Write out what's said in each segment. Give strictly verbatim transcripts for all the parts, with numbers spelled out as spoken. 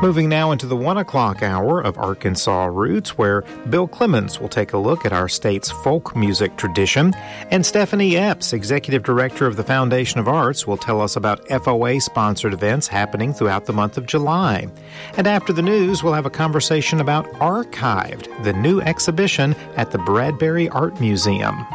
Moving now into the one o'clock hour of Arkansas Roots, where Bill Clemens will take a look at our state's folk music tradition, and Stephanie Epps, Executive Director of the Foundation of Arts, will tell us about F O A-sponsored events happening throughout the month of July. And after the news, we'll have a conversation about Archived, the new exhibition at the Bradbury Art Museum.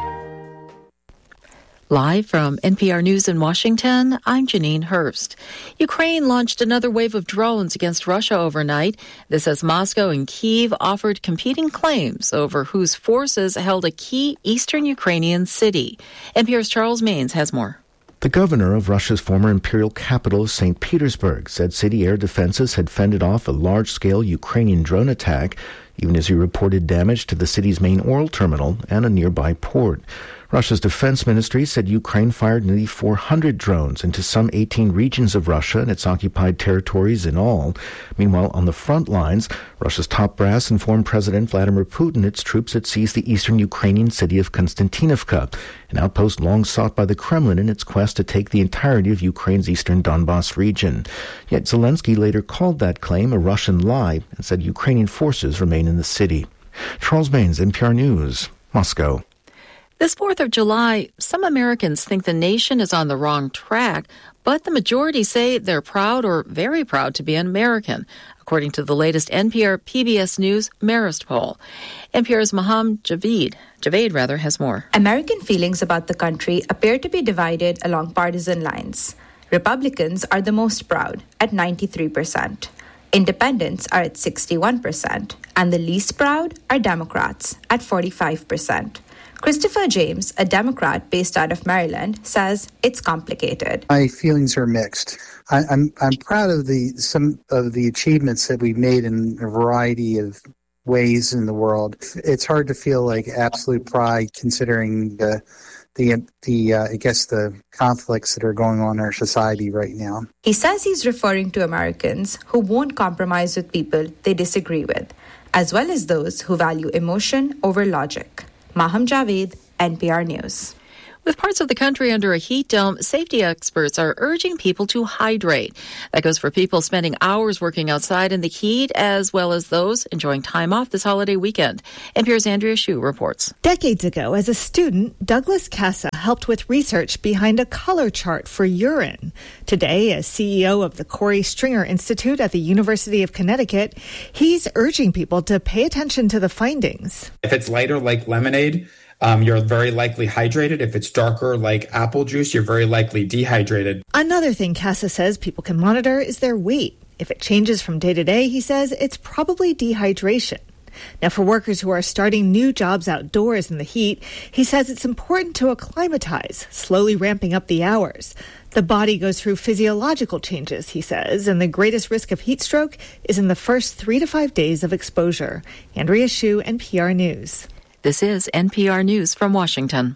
Live from N P R News in Washington, I'm Janine Herbst. Ukraine launched another wave of drones against Russia overnight. This as Moscow and Kyiv offered competing claims over whose forces held a key eastern Ukrainian city. N P R's Charles Maines has more. The governor of Russia's former imperial capital, Saint Petersburg, said city air defenses had fended off a large-scale Ukrainian drone attack, even as he reported damage to the city's main oil terminal and a nearby port. Russia's defense ministry said Ukraine fired nearly four hundred drones into some eighteen regions of Russia and its occupied territories in all. Meanwhile, on the front lines, Russia's top brass informed President Vladimir Putin its troops had seized the eastern Ukrainian city of Konstantinovka, an outpost long sought by the Kremlin in its quest to take the entirety of Ukraine's eastern Donbas region. Yet Zelensky later called that claim a Russian lie and said Ukrainian forces remain in the city. Charles Maines, N P R News, Moscow. This fourth of July, some Americans think the nation is on the wrong track, but the majority say they're proud or very proud to be an American, according to the latest N P R P B S News Marist poll. N P R's Maham Javed, Javed rather, has more. American feelings about the country appear to be divided along partisan lines. Republicans are the most proud at ninety-three percent. Independents are at sixty-one percent, and the least proud are Democrats at forty-five percent. Christopher James, a Democrat based out of Maryland, says it's complicated. My feelings are mixed. I, I'm I'm proud of the some of the achievements that we've made in a variety of ways in the world. It's hard to feel like absolute pride considering the the the uh, I guess the conflicts that are going on in our society right now. He says he's referring to Americans who won't compromise with people they disagree with, as well as those who value emotion over logic. Maham Javed, N P R News. With parts of the country under a heat dome, safety experts are urging people to hydrate. That goes for people spending hours working outside in the heat, as well as those enjoying time off this holiday weekend. N P R's Andrea Hsu reports. Decades ago, as a student, Douglas Casa helped with research behind a color chart for urine. Today, as C E O of the Corey Stringer Institute at the University of Connecticut, he's urging people to pay attention to the findings. If it's lighter, like lemonade, Um, you're very likely hydrated. If it's darker, like apple juice, you're very likely dehydrated. Another thing Casa says people can monitor is their weight. If it changes from day to day, he says it's probably dehydration. Now, for workers who are starting new jobs outdoors in the heat, he says it's important to acclimatize, slowly ramping up the hours. The body goes through physiological changes, he says, and the greatest risk of heat stroke is in the first three to five days of exposure. Andrea Hsu, N P R News. This is N P R News from Washington.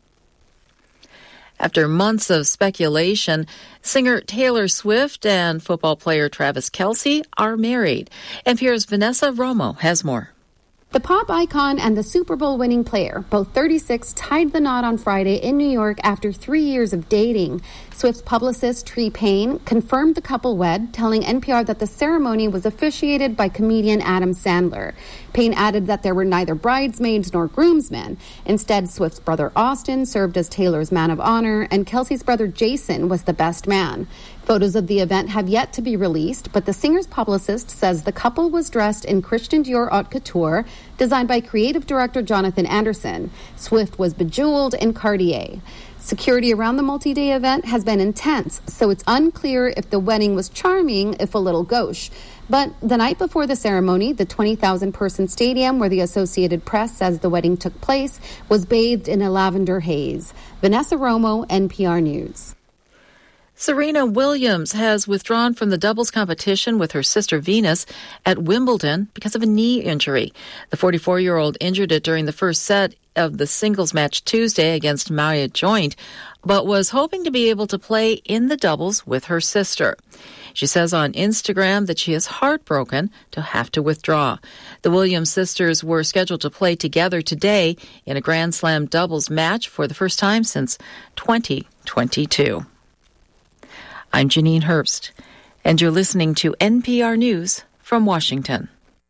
After months of speculation, singer Taylor Swift and football player Travis Kelce are married. N P R's Vanessa Romo has more. The pop icon and the Super Bowl winning player, both thirty-six, tied the knot on Friday in New York after three years of dating. Swift's publicist, Tree Payne, confirmed the couple wed, telling N P R that the ceremony was officiated by comedian Adam Sandler. Payne added that there were neither bridesmaids nor groomsmen. Instead, Swift's brother Austin served as Taylor's man of honor, and Kelce's brother Jason was the best man. Photos of the event have yet to be released, but the singer's publicist says the couple was dressed in Christian Dior haute couture, designed by creative director Jonathan Anderson. Swift was bejeweled in Cartier. Security around the multi-day event has been intense, so it's unclear if the wedding was charming, if a little gauche. But the night before the ceremony, the twenty thousand person stadium where the Associated Press says the wedding took place was bathed in a lavender haze. Vanessa Romo, N P R News. Serena Williams has withdrawn from the doubles competition with her sister Venus at Wimbledon because of a knee injury. The forty-four-year-old injured it during the first set of the singles match Tuesday against Maya Joint, but was hoping to be able to play in the doubles with her sister. She says on Instagram that she is heartbroken to have to withdraw. The Williams sisters were scheduled to play together today in a Grand Slam doubles match for the first time since twenty twenty-two. I'm Janine Herbst. And you're listening to N P R News from Washington.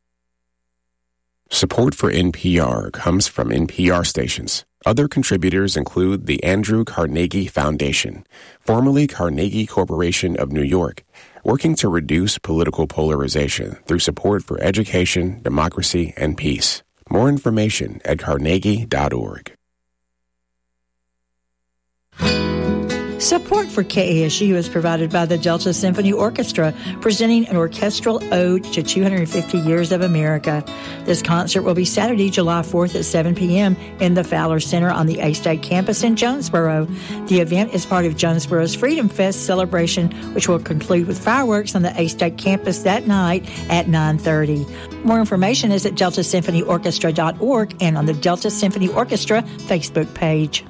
Support for N P R comes from N P R stations. Other contributors include the Andrew Carnegie Foundation, formerly Carnegie Corporation of New York, working to reduce political polarization through support for education, democracy, and peace. More information at carnegie dot org. Support for K A S U is provided by the Delta Symphony Orchestra, presenting an orchestral ode to two hundred fifty years of America. This concert will be Saturday, July fourth at seven p.m. in the Fowler Center on the A-State campus in Jonesboro. The event is part of Jonesboro's Freedom Fest celebration, which will conclude with fireworks on the A-State campus that night at nine thirty. More information is at delta symphony orchestra dot org and on the Delta Symphony Orchestra Facebook page.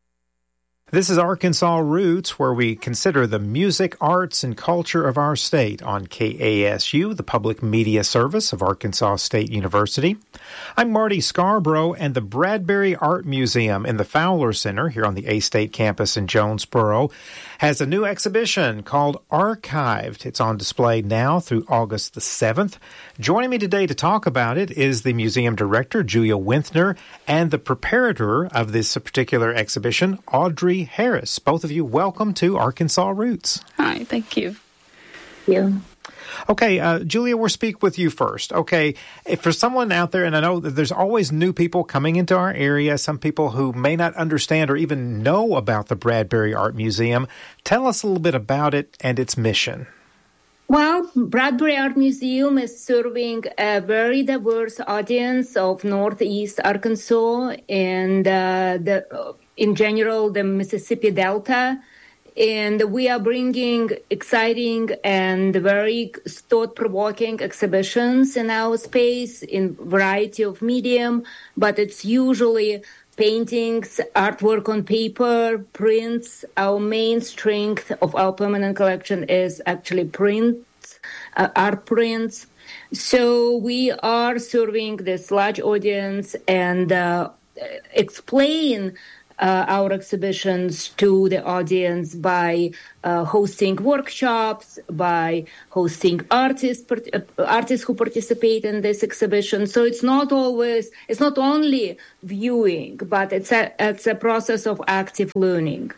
This is Arkansas Roots, where we consider the music, arts, and culture of our state on K A S U, the public media service of Arkansas State University. I'm Marty Scarborough, and the Bradbury Art Museum in the Fowler Center here on the A-State campus in Jonesboro has a new exhibition called Archived. It's on display now through August the seventh. Joining me today to talk about it is the museum director, Julia Winthner, and the preparator of this particular exhibition, Audrey Harris. Both of you, welcome to Arkansas Roots. Hi, thank you. Thank you. Okay, uh, Julia, we'll speak with you first. Okay, if for someone out there, and I know that there's always new people coming into our area, some people who may not understand or even know about the Bradbury Art Museum, tell us a little bit about it and its mission. Well, Bradbury Art Museum is serving a very diverse audience of Northeast Arkansas and uh, the, uh, in general, the Mississippi Delta. And we are bringing exciting and very thought-provoking exhibitions in our space in variety of medium, but it's usually paintings, artwork on paper, prints. Our main strength of our permanent collection is actually prints, uh, art prints. So we are serving this large audience and uh, explain Uh, our exhibitions to the audience by uh, hosting workshops, by hosting artists, uh, artists who participate in this exhibition. So it's not always, it's not only viewing, but it's a, it's a process of active learning.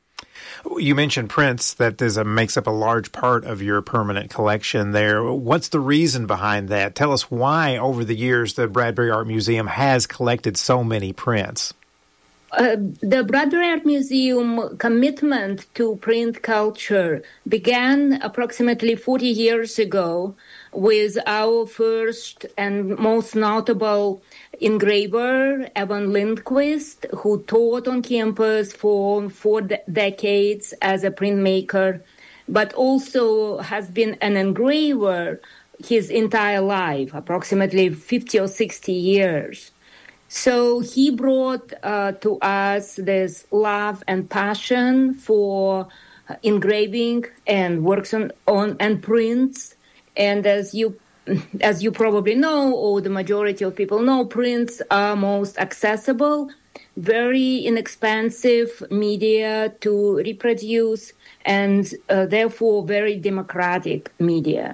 You mentioned prints. That is a, makes up a large part of your permanent collection there. What's the reason behind that? Tell us why, over the years, the Bradbury Art Museum has collected so many prints. Uh, the Bradbury Art Museum commitment to print culture began approximately forty years ago with our first and most notable engraver, Evan Lindquist, who taught on campus for four de- decades as a printmaker, but also has been an engraver his entire life, approximately fifty or sixty years. So he brought uh, to us this love and passion for uh, engraving and works on, on and prints. And as you as you probably know, or the majority of people know, prints are most accessible, very inexpensive media to reproduce, and uh, therefore very democratic media.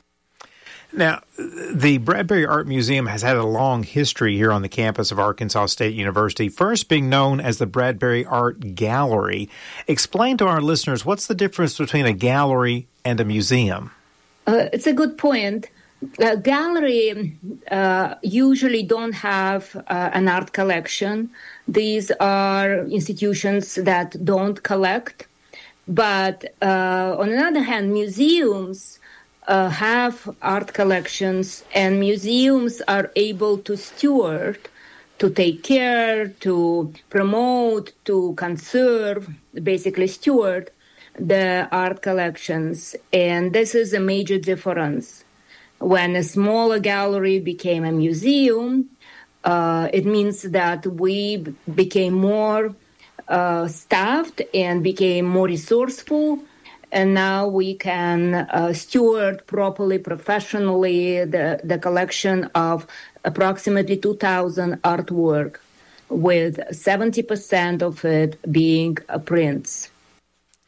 Now, the Bradbury Art Museum has had a long history here on the campus of Arkansas State University, first being known as the Bradbury Art Gallery. Explain to our listeners, what's the difference between a gallery and a museum? Uh, it's a good point. A gallery uh, usually don't have uh, an art collection. These are institutions that don't collect. But uh, on the other hand, museums Uh, have art collections, and museums are able to steward, to take care, to promote, to conserve, basically steward the art collections. And this is a major difference. When a smaller gallery became a museum, uh, it means that we b- became more uh, staffed and became more resourceful. And now we can uh, steward properly, professionally, the, the collection of approximately two thousand artwork, with seventy percent of it being uh, prints.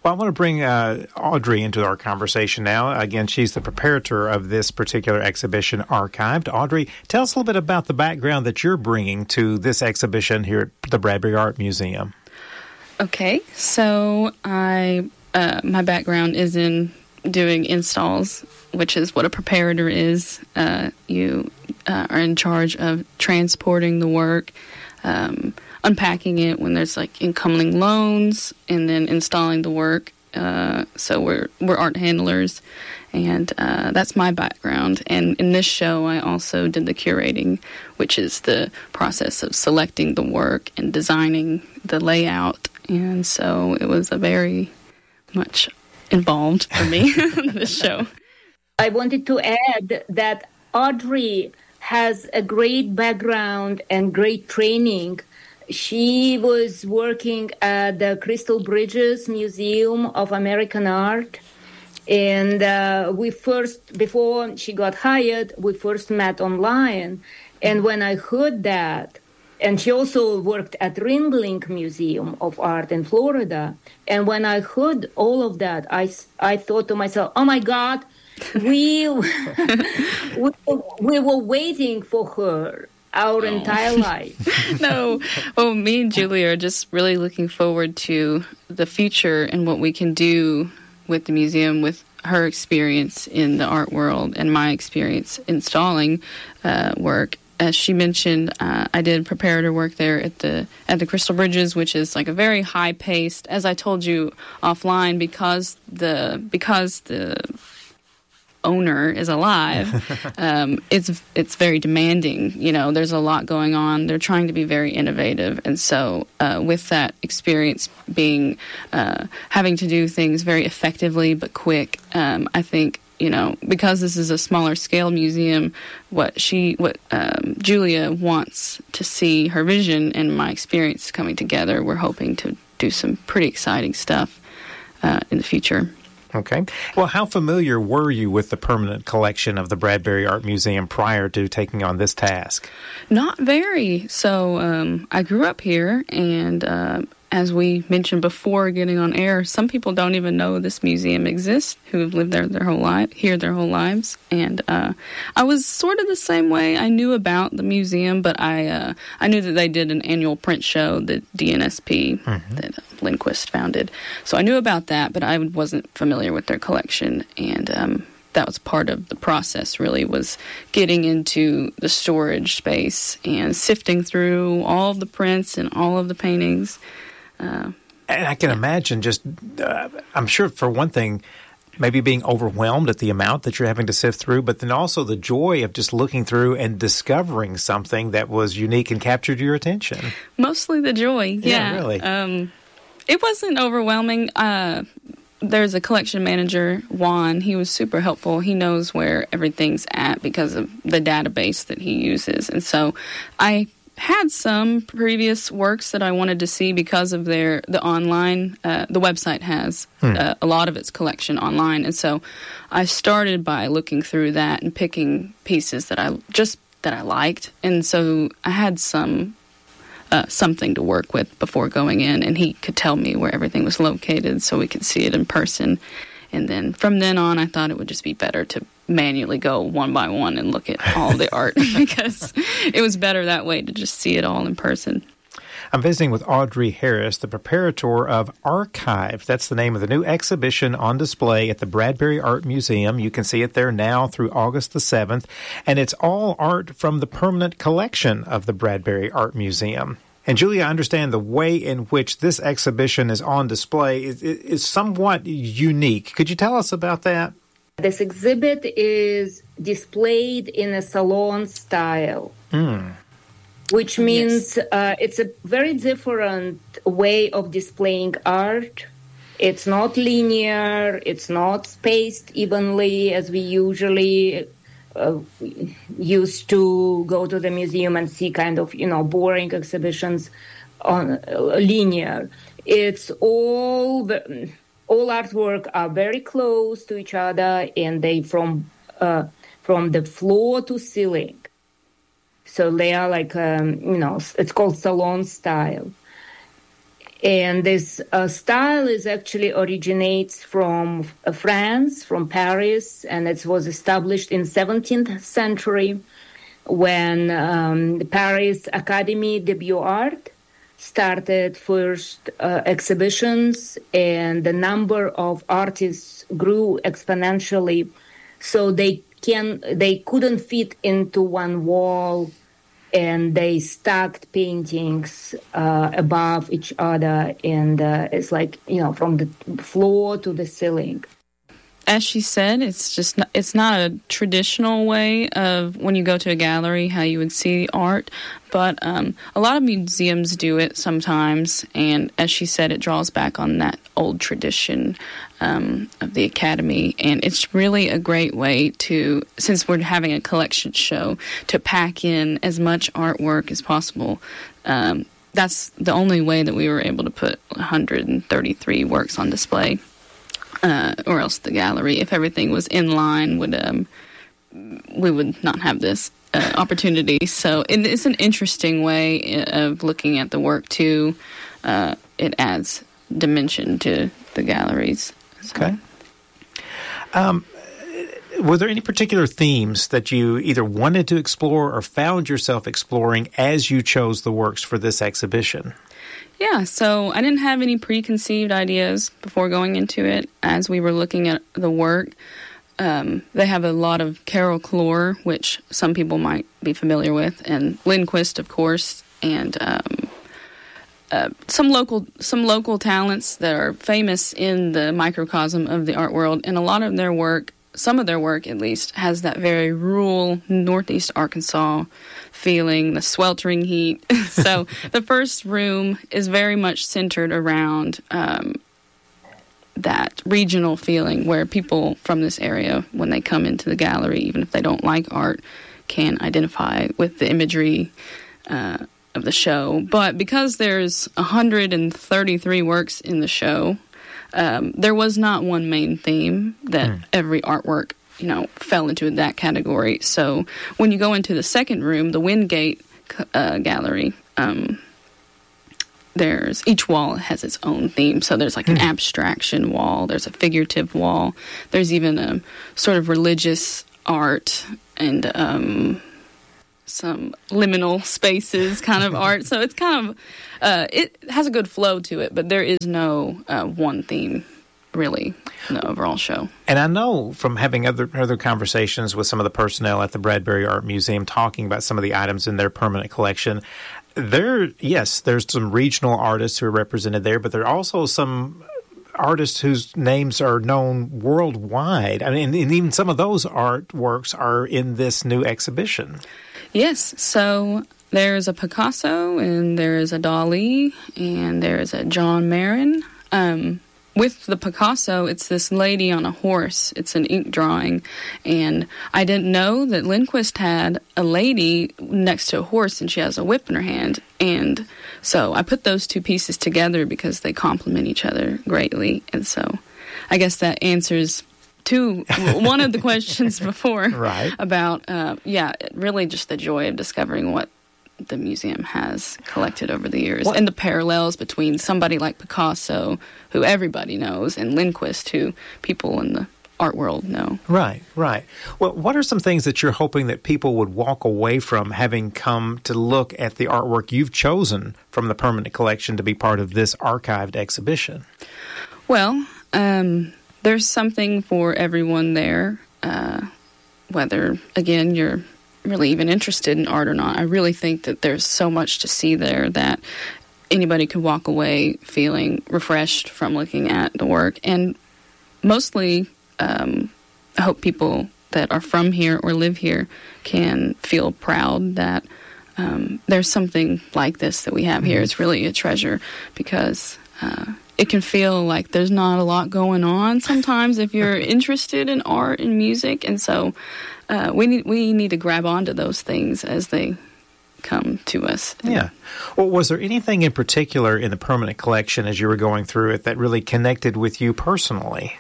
Well, I want to bring uh, Audrey into our conversation now. Again, she's the preparator of this particular exhibition, Archived. Audrey, tell us a little bit about the background that you're bringing to this exhibition here at the Bradbury Art Museum. Okay, so I uh, my background is in doing installs, which is what a preparator is. Uh, you uh, are in charge of transporting the work, um, unpacking it when there's like incoming loans, and then installing the work. Uh, so we're we're art handlers, and uh, that's my background. And in this show, I also did the curating, which is the process of selecting the work and designing the layout. And so it was a very much involved for me, this show. I wanted to add that Audrey has a great background and great training. She was working at the Crystal Bridges Museum of American Art. And uh, we first, before she got hired, we first met online. And when I heard that, and she also worked at Ringling Museum of Art in Florida. And when I heard all of that, I, I thought to myself, oh, my God, we, we, we were waiting for her our oh. entire life. No. Well, me and Julia are just really looking forward to the future and what we can do with the museum with her experience in the art world and my experience installing uh, work. As she mentioned, uh, I did preparator work there at the at the Crystal Bridges, which is like a very high paced. As I told you offline, because the because the owner is alive, um, it's it's very demanding. You know, there's a lot going on. They're trying to be very innovative, and so uh, with that experience being uh, having to do things very effectively but quick, um, I think. You know, because this is a smaller scale museum, what she, what um, Julia wants to see, her vision and my experience coming together, we're hoping to do some pretty exciting stuff uh, in the future. Okay. Well, how familiar were you with the permanent collection of the Bradbury Art Museum prior to taking on this task? Not very. So um, I grew up here, and uh, as we mentioned before getting on air, some people don't even know this museum exists who have lived there their whole life, here their whole lives. And uh, I was sort of the same way. I knew about the museum, but I uh, I knew that they did an annual print show, the D N S P, mm-hmm. that Lindquist founded. So I knew about that, but I wasn't familiar with their collection. And um, that was part of the process, really, was getting into the storage space and sifting through all of the prints and all of the paintings. Uh, and I can yeah. imagine just, uh, I'm sure for one thing, maybe being overwhelmed at the amount that you're having to sift through, but then also the joy of just looking through and discovering something that was unique and captured your attention. Mostly the joy, yeah. Yeah, really. Um, it wasn't overwhelming. Uh, there's a collection manager, Juan. He was super helpful. He knows where everything's at because of the database that he uses. And so I had some previous works that I wanted to see because of their the online uh, the website has hmm. uh, a lot of its collection online, and so I started by looking through that and picking pieces that I just that I liked, and so I had some uh, something to work with before going in, and he could tell me where everything was located so we could see it in person. And then from then on, I thought it would just be better to manually go one by one and look at all the art because it was better that way to just see it all in person. I'm visiting with Audrey Harris, the preparator of Archived. That's the name of the new exhibition on display at the Bradbury Art Museum. You can see it there now through August the seventh, and it's all art from the permanent collection of the Bradbury Art Museum. And Julia, I understand the way in which this exhibition is on display is, is somewhat unique. Could you tell us about that? This exhibit is displayed in a salon style, mm. which means yes. uh, it's a very different way of displaying art. It's not linear, it's not spaced evenly as we usually uh, used to go to the museum and see kind of, you know, boring exhibitions on uh, linear. It's all the... All artwork are very close to each other, and they from uh, from the floor to ceiling. So they are like, um, you know, it's called salon style. And this uh, style is actually originates from uh, France, from Paris, and it was established in seventeenth century when um, the Paris Académie des Beaux-Arts started first uh, exhibitions, and the number of artists grew exponentially. So they can they couldn't fit into one wall, and they stacked paintings uh, above each other, and uh, it's like, you know, from the floor to the ceiling. As she said, it's just not, it's not a traditional way of when you go to a gallery how you would see art, but um, a lot of museums do it sometimes, and as she said, it draws back on that old tradition um, of the Academy, and it's really a great way to, since we're having a collection show, to pack in as much artwork as possible. Um, that's the only way that we were able to put one hundred thirty-three works on display. Uh, or else the gallery, if everything was in line, would um, we would not have this uh, opportunity. So it, it's an interesting way of looking at the work too. Uh, it adds dimension to the galleries. So. Okay. Um, were there any particular themes that you either wanted to explore or found yourself exploring as you chose the works for this exhibition? Yeah, so I didn't have any preconceived ideas before going into it. As we were looking at the work, um, they have a lot of Carol Clore, which some people might be familiar with, and Lindquist, of course, and um, uh, some local some local talents that are famous in the microcosm of the art world. And a lot of their work, some of their work at least, has that very rural Northeast Arkansas feeling, the sweltering heat. So the first room is very much centered around um, that regional feeling where people from this area, when they come into the gallery, even if they don't like art, can identify with the imagery uh, of the show. But because there's one hundred thirty-three works in the show, um, there was not one main theme that mm. every artwork you know, fell into that category. So when you go into the second room, the Wingate uh, Gallery, um, there's each wall has its own theme. So there's like an mm. abstraction wall, there's a figurative wall, there's even a sort of religious art and um, some liminal spaces kind of art. So it's kind of, uh, it has a good flow to it, but there is no uh, one theme really in the overall show. And I know from having other other conversations with some of the personnel at the Bradbury Art Museum talking about some of the items in their permanent collection, there, yes, there's some regional artists who are represented there, but there are also some artists whose names are known worldwide. I mean, and even some of those artworks are in this new exhibition. Yes, so there's a Picasso, and there's a Dali, and there's a John Marin. Um, With the Picasso, it's this lady on a horse. It's an ink drawing. And I didn't know that Lindquist had a lady next to a horse, and she has a whip in her hand. And so I put those two pieces together because they complement each other greatly. And so I guess that answers two, one of the questions before. Right. About, uh, yeah, really just the joy of discovering what the museum has collected over the years, what? And the parallels between somebody like Picasso, who everybody knows, and Lindquist, who people in the art world know. Right, right. Well, what are some things that you're hoping that people would walk away from having come to look at the artwork you've chosen from the permanent collection to be part of this archived exhibition? Well, um, there's something for everyone there, uh, whether, again, you're really even interested in art or not. I really think that there's so much to see there that anybody could walk away feeling refreshed from looking at the work. And mostly, um, I hope people that are from here or live here can feel proud that um, there's something like this that we have mm-hmm. here. It's really a treasure because uh, it can feel like there's not a lot going on sometimes if you're interested in art and music. And so Uh, we need we need to grab onto those things as they come to us. Yeah. Well, was there anything in particular in the permanent collection as you were going through it that really connected with you personally?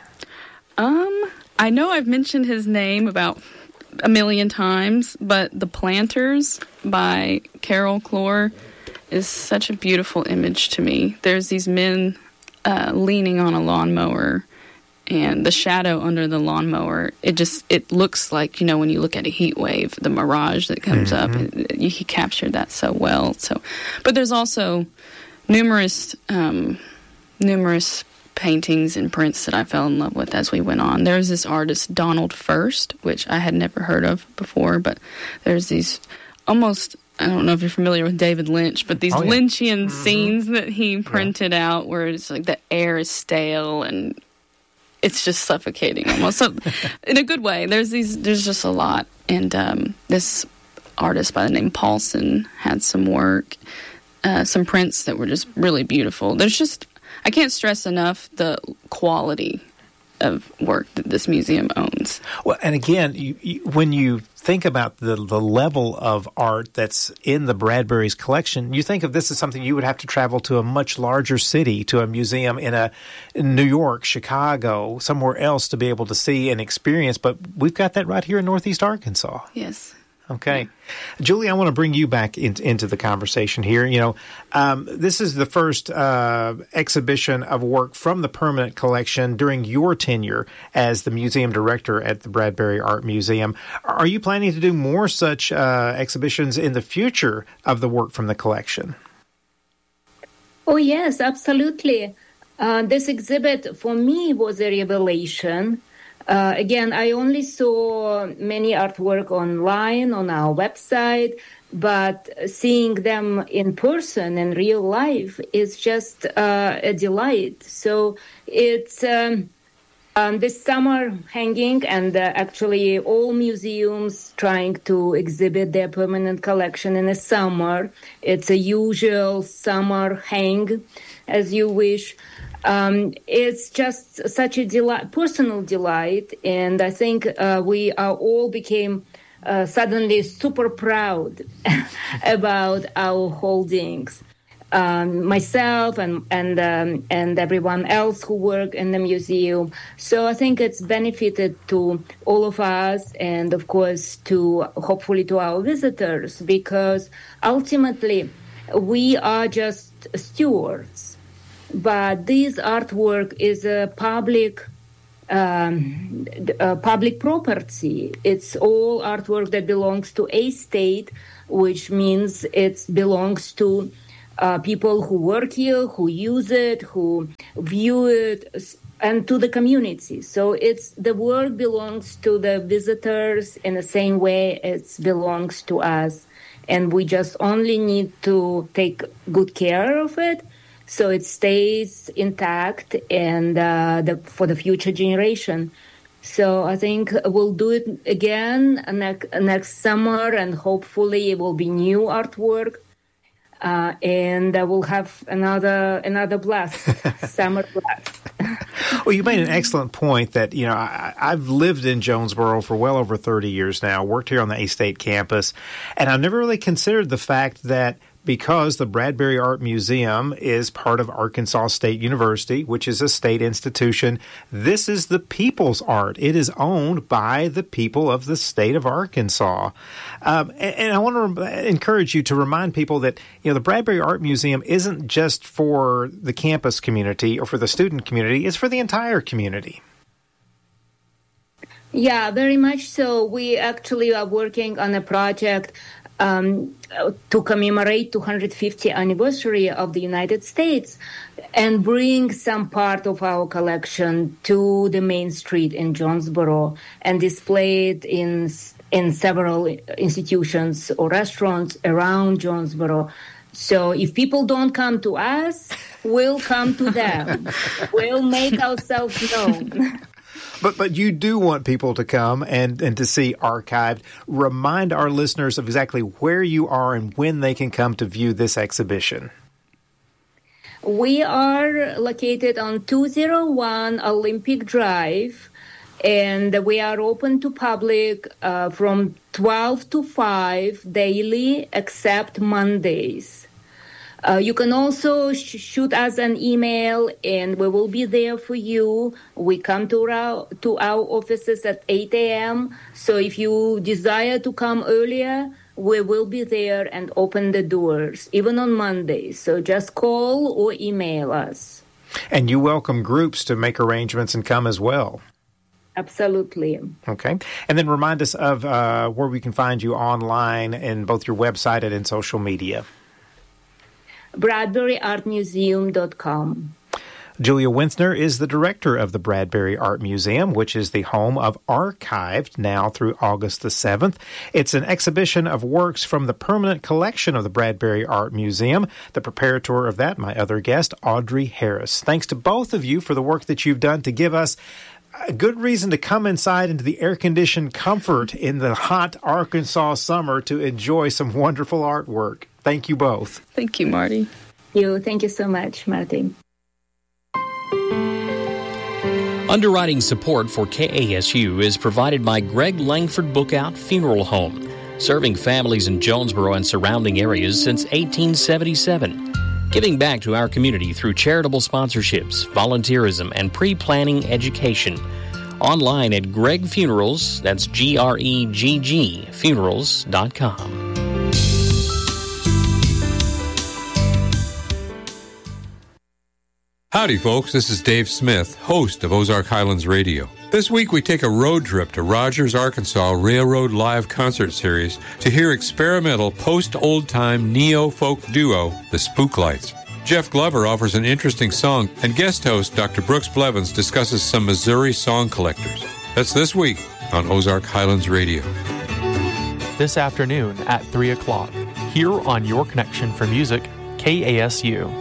Um, I know I've mentioned his name about a million times, but The Planters by Carol Clore is such a beautiful image to me. There's these men uh, leaning on a lawnmower, and the shadow under the lawnmower, it just, it looks like, you know, when you look at a heat wave, the mirage that comes mm-hmm. up, it, it, he captured that so well. So, but there's also numerous, um, numerous paintings and prints that I fell in love with as we went on. There's this artist, Donald First, which I had never heard of before, but there's these almost, I don't know if you're familiar with David Lynch, but these oh, yeah. Lynchian mm-hmm. scenes that he printed yeah. out where it's like the air is stale and it's just suffocating almost. So in a good way, there's these, there's just a lot. And um, this artist by the name Paulson had some work, uh, some prints that were just really beautiful. There's just, I can't stress enough the quality of work that this museum owns. Well, and again, you, you, when you think about the the level of art that's in the Bradbury's collection, you think of this as something you would have to travel to a much larger city, to a museum in a in New York, Chicago, somewhere else to be able to see and experience. But we've got that right here in Northeast Arkansas. Yes. Okay. Yeah. Julie, I want to bring you back in, into the conversation here. You know, um, this is the first uh, exhibition of work from the permanent collection during your tenure as the museum director at the Bradbury Art Museum. Are you planning to do more such uh, exhibitions in the future of the work from the collection? Oh, yes, absolutely. Uh, this exhibit, for me, was a revelation. Uh, again, I only saw many artwork online on our website, but seeing them in person in real life is just uh, a delight. So it's um, um, this summer hanging, and uh, actually all museums trying to exhibit their permanent collection in the summer. It's a usual summer hang, as you wish. Um, it's just such a delight, personal delight, and I think uh, we are all became uh, suddenly super proud about our holdings. Um, myself and and um, and everyone else who work in the museum. So I think it's benefited to all of us, and of course to hopefully to our visitors, because ultimately we are just stewards. But this artwork is a public um, a public property. It's all artwork that belongs to a state, which means it belongs to uh, people who work here, who use it, who view it, and to the community. So it's the work belongs to the visitors in the same way it belongs to us. And we just only need to take good care of it, so it stays intact and uh, the, for the future generation. So I think we'll do it again next, next summer, and hopefully it will be new artwork, uh, and uh, we'll have another another blast, summer blast. Well, you made an excellent point that, you know, I, I've lived in Jonesboro for well over thirty years now, worked here on the A-State campus, and I've never really considered the fact that because the Bradbury Art Museum is part of Arkansas State University, which is a state institution, this is the people's art. It is owned by the people of the state of Arkansas. Um, and, and I want to encourage you to remind people that, you know, the Bradbury Art Museum isn't just for the campus community or for the student community, it's for the entire community. Yeah, very much so. We actually are working on a project Um, to commemorate two hundred fiftieth anniversary of the United States and bring some part of our collection to the main street in Jonesboro and display it in in several institutions or restaurants around Jonesboro. So if people don't come to us, we'll come to them. We'll make ourselves known. But but you do want people to come and, and to see archived. Remind our listeners of exactly where you are and when they can come to view this exhibition. We are located on two oh one Olympic Drive, and we are open to public uh, from twelve to five daily, except Mondays. Uh, you can also sh- shoot us an email, and we will be there for you. We come to our, to our offices at eight a.m., so if you desire to come earlier, we will be there and open the doors, even on Mondays. So just call or email us. And you welcome groups to make arrangements and come as well. Absolutely. Okay. And then remind us of uh, where we can find you online in both your website and in social media. Bradbury Art Museum dot com. Julia Winthner is the director of the Bradbury Art Museum, which is the home of Archived now through August the seventh. It's an exhibition of works from the permanent collection of the Bradbury Art Museum. The preparator of that, my other guest, Audrey Harris. Thanks to both of you for the work that you've done to give us a good reason to come inside into the air-conditioned comfort in the hot Arkansas summer to enjoy some wonderful artwork. Thank you both. Thank you, Marty. Thank you. Thank you so much, Marty. Underwriting support for K A S U is provided by Greg Langford Bookout Funeral Home, serving families in Jonesboro and surrounding areas since eighteen seventy-seven. Giving back to our community through charitable sponsorships, volunteerism, and pre-planning education. Online at Gregg Funerals, that's G R E G G, funerals dot com. Howdy, folks. This is Dave Smith, host of Ozark Highlands Radio. This week, we take a road trip to Rogers, Arkansas Railroad Live Concert Series to hear experimental post-old-time neo-folk duo, the Spooklights. Jeff Glover offers an interesting song, and guest host Doctor Brooks Blevins discusses some Missouri song collectors. That's this week on Ozark Highlands Radio. This afternoon at three o'clock, here on Your Connection for Music, K A S U.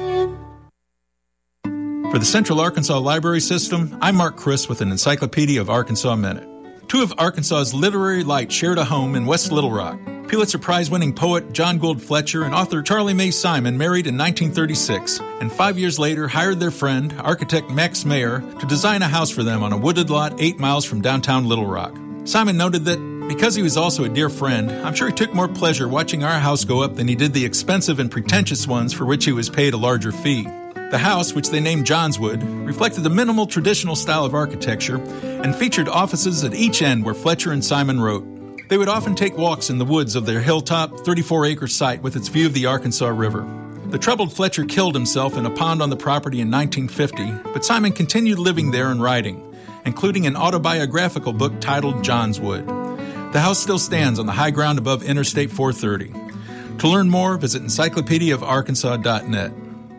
For the Central Arkansas Library System, I'm Mark Chris with an Encyclopedia of Arkansas Minute. Two of Arkansas's literary lights shared a home in West Little Rock. Pulitzer Prize-winning poet John Gould Fletcher and author Charlie Mae Simon married in nineteen thirty-six, and five years later hired their friend, architect Max Mayer, to design a house for them on a wooded lot eight miles from downtown Little Rock. Simon noted that, because he was also a dear friend, I'm sure he took more pleasure watching our house go up than he did the expensive and pretentious ones for which he was paid a larger fee. The house, which they named Johnswood, reflected the minimal traditional style of architecture and featured offices at each end where Fletcher and Simon wrote. They would often take walks in the woods of their hilltop, thirty-four acre site with its view of the Arkansas River. The troubled Fletcher killed himself in a pond on the property in nineteen fifty, but Simon continued living there and writing, including an autobiographical book titled Johnswood. The house still stands on the high ground above Interstate four thirty. To learn more, visit encyclopedia of arkansas dot net.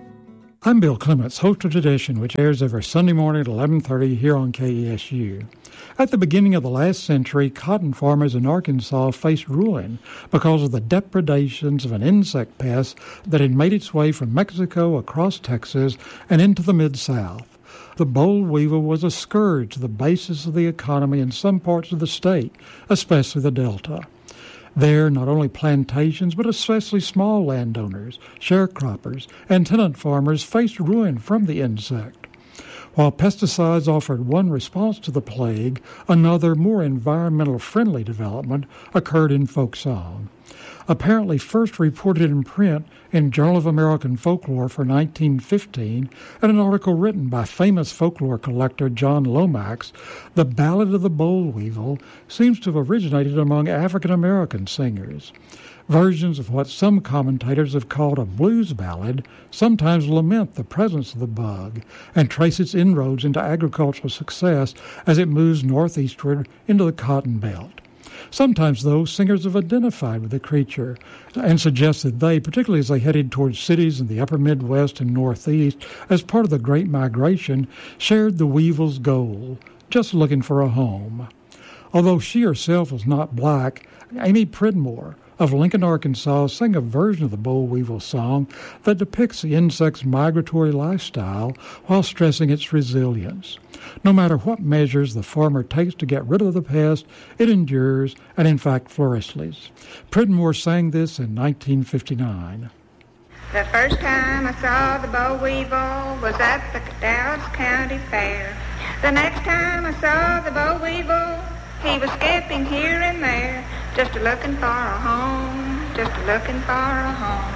I'm Bill Clements, host of Tradition, which airs every Sunday morning at eleven thirty here on K E S U. At the beginning of the last century, cotton farmers in Arkansas faced ruin because of the depredations of an insect pest that had made its way from Mexico across Texas and into the Mid-South. The boll weevil was a scourge to the basis of the economy in some parts of the state, especially the Delta. There, not only plantations, but especially small landowners, sharecroppers, and tenant farmers faced ruin from the insect. While pesticides offered one response to the plague, another, more environmental-friendly development occurred in folk song. Apparently first reported in print in Journal of American Folklore for nineteen fifteen, and an article written by famous folklore collector John Lomax, the Ballad of the Boll Weevil seems to have originated among African-American singers. Versions of what some commentators have called a blues ballad sometimes lament the presence of the bug and trace its inroads into agricultural success as it moves northeastward into the Cotton Belt. Sometimes, though, singers have identified with the creature and suggested they, particularly as they headed towards cities in the upper Midwest and Northeast as part of the Great Migration, shared the weevil's goal, just looking for a home. Although she herself was not black, Amy Pridmore of Lincoln, Arkansas, sang a version of the boll weevil song that depicts the insect's migratory lifestyle while stressing its resilience. No matter what measures the farmer takes to get rid of the pest, it endures and, in fact, flourishes. Pridmore sang this in nineteen fifty-nine. The first time I saw the boll weevil was at the Dallas County Fair. The next time I saw the boll weevil, he was skipping here and there, just a-looking for a home, just a-looking for a home.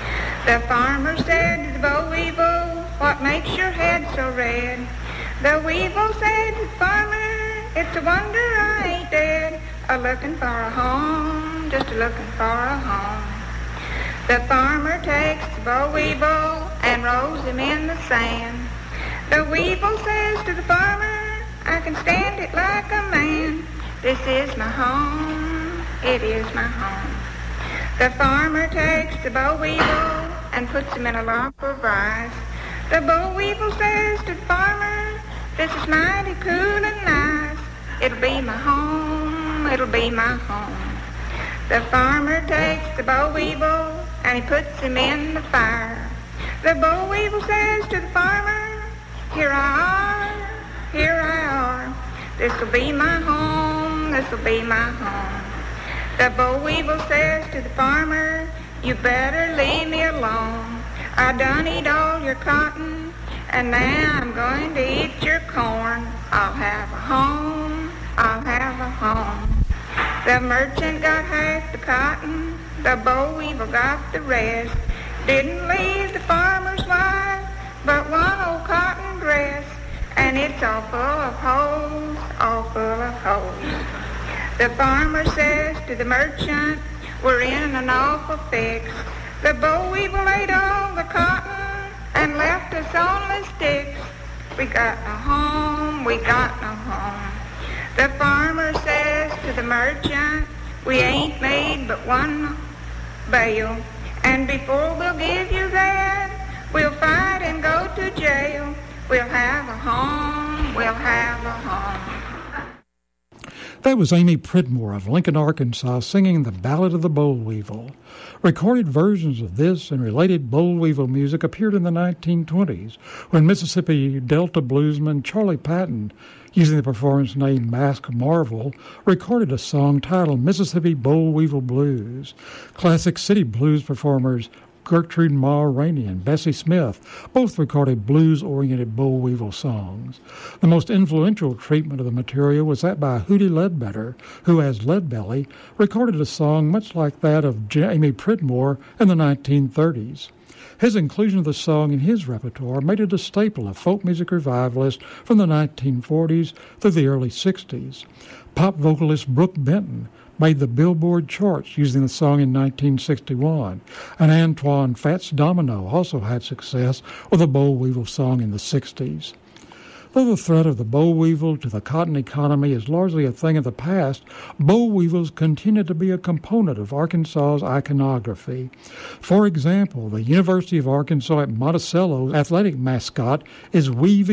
The farmer said to the boll weevil, what makes your head so red? The weevil said, farmer, it's a wonder I ain't dead, a-looking for a home, just looking for a home. The farmer takes the boll weevil and rolls him in the sand. The weevil says to the farmer, I can stand it like a man. This is my home, it is my home. The farmer takes the boll weevil and puts him in a lump of rice. The boll weevil says to the farmer, this is mighty cool and nice. It'll be my home, it'll be my home. The farmer takes the boll weevil and he puts him in the fire. The boll weevil says to the farmer, here I are, here I are. This'll be my home, this'll be my home. The boll weevil says to the farmer, you better leave me alone. I done eat all your cotton, and now I'm going to eat your corn. I'll have a home, I'll have a home. The merchant got half the cotton, the boll weevil got the rest. Didn't leave the farmer's wife, but one old cotton dress. And it's all full of holes, all full of holes. The farmer says to the merchant, we're in an awful fix. The boll weevil ate all the cotton and left us only sticks. We got no home, we got no home. The farmer says to the merchant, we ain't made but one bale, and before we'll give you that, we'll fight and go to jail. We'll have a home, we'll have a home. That was Amy Pridmore of Lincoln, Arkansas, singing the Ballad of the Boll Weevil. Recorded versions of this and related boll weevil music appeared in the nineteen twenties, when Mississippi Delta bluesman Charlie Patton, using the performance name Mask Marvel, recorded a song titled Mississippi Boll Weevil Blues. Classic City Blues performers Gertrude Ma Rainey and Bessie Smith both recorded blues-oriented boll weevil songs. The most influential treatment of the material was that by Hootie Ledbetter, who, as Leadbelly, recorded a song much like that of Amy Pridmore in the nineteen thirties. His inclusion of the song in his repertoire made it a staple of folk music revivalists from the nineteen forties through the early sixties. Pop vocalist Brooke Benton made the Billboard charts using the song in nineteen sixty-one, and Antoine Fats Domino also had success with a boll weevil song in the sixties. Though the threat of the boll weevil to the cotton economy is largely a thing of the past, boll weevils continue to be a component of Arkansas's iconography. For example, the University of Arkansas at Monticello's athletic mascot is weaving